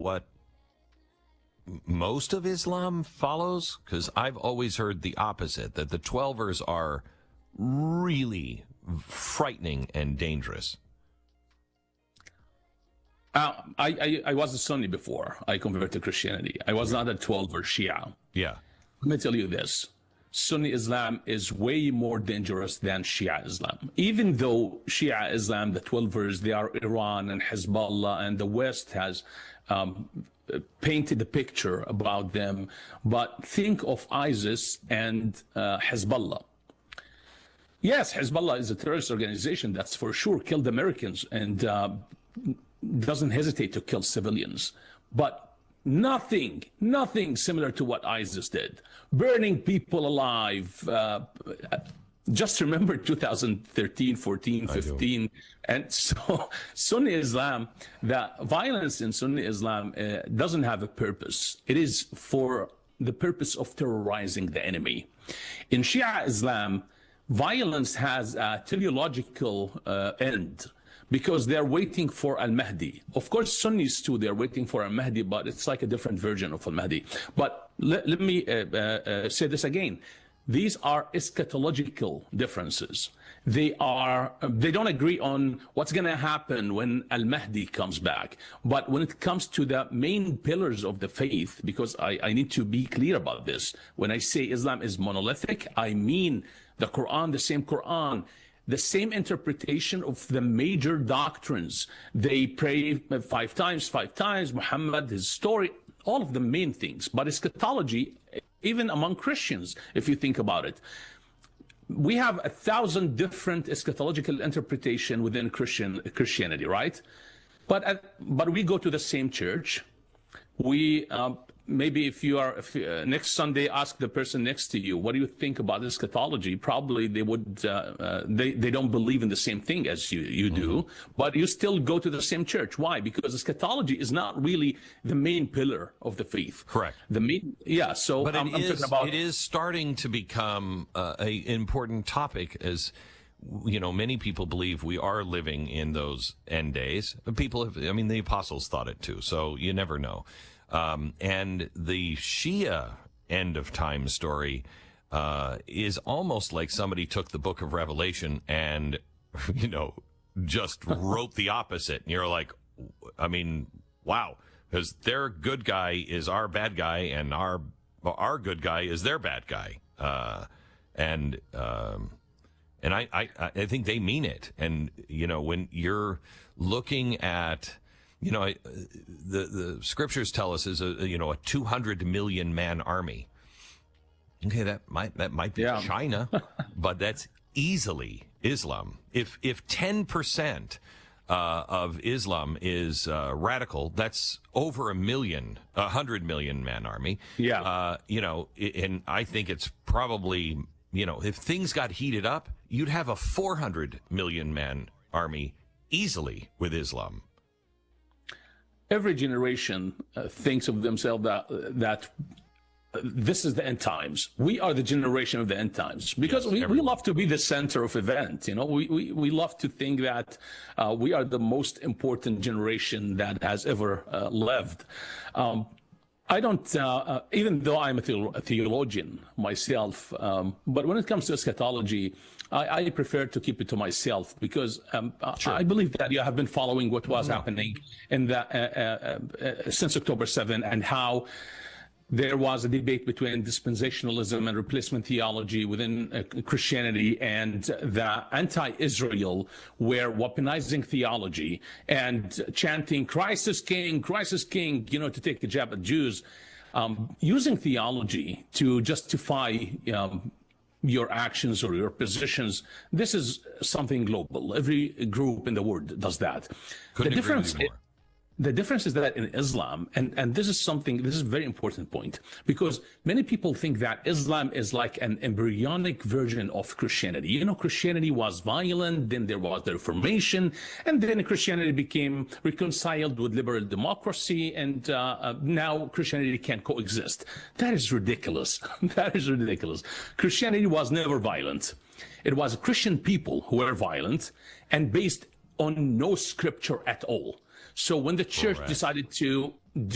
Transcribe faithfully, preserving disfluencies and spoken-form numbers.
what most of Islam follows? Because I've always heard the opposite, that the Twelvers are really frightening and dangerous. Uh, I, I, I was a Sunni before I converted to Christianity. I was not a Twelver Shia. Yeah. Let me tell you this. Sunni Islam is way more dangerous than Shia Islam. Even though Shia Islam, the Twelvers, they are Iran and Hezbollah, and the West has um, painted a picture about them. But think of ISIS and uh, Hezbollah. Yes, Hezbollah is a terrorist organization that's for sure killed Americans and uh, doesn't hesitate to kill civilians. But nothing, nothing similar to what ISIS did. Burning people alive. Uh, just remember two thousand thirteen, fourteen, fifteen. And so Sunni Islam, the violence in Sunni Islam uh, doesn't have a purpose. It is for the purpose of terrorizing the enemy. In Shia Islam, violence has a teleological uh, end, because they're waiting for Al-Mahdi. Of course, Sunnis too, they're waiting for Al-Mahdi, but it's like a different version of Al-Mahdi. But let, let me uh, uh, uh, say this again. These are eschatological differences. They are, they don't agree on what's going to happen when Al-Mahdi comes back. But when it comes to the main pillars of the faith, because I, I need to be clear about this, when I say Islam is monolithic, I mean the Quran, the same Quran, the same interpretation of the major doctrines. They pray five times, five times, Muhammad, his story, all of the main things. But eschatology, even among Christians, if you think about it, we have a thousand different eschatological interpretation within Christian Christianity, right? But uh, but we go to the same church. We uh, maybe if you are if, uh, next Sunday, ask the person next to you, what do you think about eschatology? Probably they would uh, uh, they they don't believe in the same thing as you you do, mm-hmm. But you still go to the same church. Why? Because eschatology is not really the main pillar of the faith. Correct. The main yeah. So but I'm, it I'm is about, it is starting to become uh, a important topic, as you know, many people believe we are living in those end days. People have, I mean, the apostles thought it too, so you never know. Um, and the Shia end of time story uh, is almost like somebody took the book of Revelation and, you know, just wrote the opposite. And you're like, I mean, wow, because their good guy is our bad guy, and our our good guy is their bad guy. Uh, and um, and I, I, I think they mean it. And, you know, when you're looking at, you know, the the scriptures tell us is a you know a two hundred million man army. Okay, that might that might be yeah. China, but that's easily Islam. If if ten percent uh, of Islam is uh, radical, that's over a million, a hundred million man army. Yeah, uh, you know, and I think it's probably, you know, if things got heated up, you'd have a four hundred million man army easily with Islam. Every generation uh, thinks of themselves that that uh, this is the end times. We are the generation of the end times, because yes, we, we love to be the center of event. You know, we, we, we love to think that uh, we are the most important generation that has ever uh, lived. Um, I don't, uh, uh, even though I'm a, theolo- a theologian myself, um, but when it comes to eschatology, I, I prefer to keep it to myself, because um, sure. I believe that you have been following what was no. happening in the, uh, uh, uh, since October seventh, and how there was a debate between dispensationalism and replacement theology within uh, Christianity, and the anti-Israel were weaponizing theology and chanting Christ is King, Christ is King, you know, to take a jab at Jews, um, using theology to justify um, your actions or your positions. This is something global. Every group in the world does that. Couldn't the difference agree with you more. The difference is that in Islam, and, and this is something, this is a very important point, because many people think that Islam is like an embryonic version of Christianity. You know, Christianity was violent, then there was the Reformation, and then Christianity became reconciled with liberal democracy, and uh, uh, now Christianity can coexist. That is ridiculous. That is ridiculous. Christianity was never violent. It was Christian people who were violent and based on no scripture at all. So when the church Correct. decided to